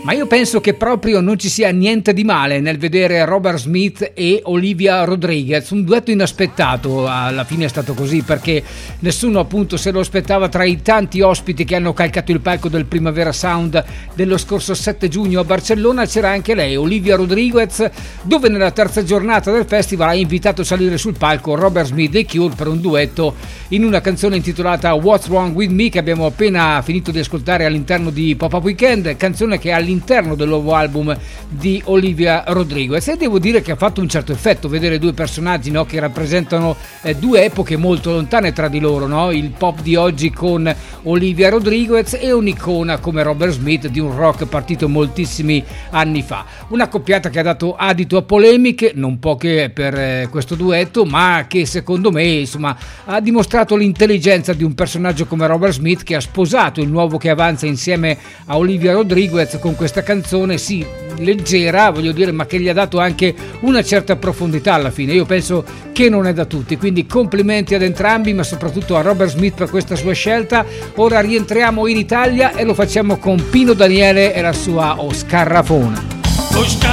Ma io penso che proprio non ci sia niente di male nel vedere Robert Smith e Olivia Rodriguez, un duetto inaspettato. Alla fine è stato così perché nessuno appunto se lo aspettava. Tra i tanti ospiti che hanno calcato il palco del Primavera Sound dello scorso 7 giugno a Barcellona c'era anche lei, Olivia Rodriguez, dove nella terza giornata del festival ha invitato a salire sul palco Robert Smith e Cure per un duetto in una canzone intitolata What's Wrong With Me, che abbiamo appena finito di ascoltare all'interno di Pop-Up Weekend, canzone che all'interno del nuovo album di Olivia Rodriguez. E devo dire che ha fatto un certo effetto vedere due personaggi, no, che rappresentano due epoche molto lontane tra di loro, no? Il pop di oggi con Olivia Rodriguez e un'icona come Robert Smith di un rock partito moltissimi anni fa. Una coppiata che ha dato adito a polemiche, non poche per questo duetto, ma che secondo me insomma ha dimostrato l'intelligenza di un personaggio come Robert Smith, che ha sposato il nuovo che avanza insieme a Olivia Rodriguez con questa canzone, sì, leggera, voglio dire, ma che gli ha dato anche una certa profondità alla fine. Io penso che non è da tutti, quindi complimenti ad entrambi, ma soprattutto a Robert Smith per questa sua scelta. Ora rientriamo in Italia e lo facciamo con Pino Daniele e la sua O Scarrafona.